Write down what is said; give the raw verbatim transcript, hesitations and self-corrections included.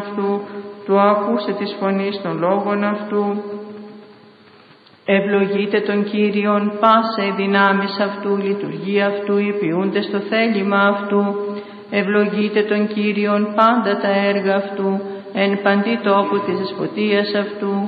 αυτού, του άκουσε της φωνής των λόγων αυτού. Ευλογείτε τον Κύριον, πάσε οι δυνάμεις αυτού, λειτουργία αυτού, υπηούνται στο θέλημα αυτού. Ευλογείτε τον Κύριον, πάντα τα έργα αυτού, εν παντή τόπου της δεσποτείας αυτού.